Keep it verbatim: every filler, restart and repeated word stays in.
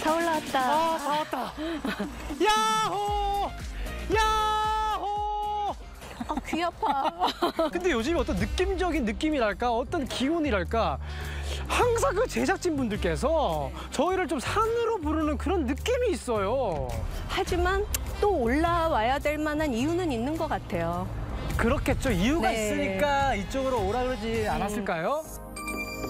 다 올라왔다. 아, 다 왔다. 야호! 야호! 아, 귀 아파. 근데 요즘 어떤 느낌적인 느낌이랄까, 어떤 기운이랄까, 항상 그 제작진분들께서 저희를 좀 산으로 부르는 그런 느낌이 있어요. 하지만 또 올라와야 될 만한 이유는 있는 것 같아요. 그렇겠죠. 이유가 네. 있으니까 이쪽으로 오라 그러지 않았을까요?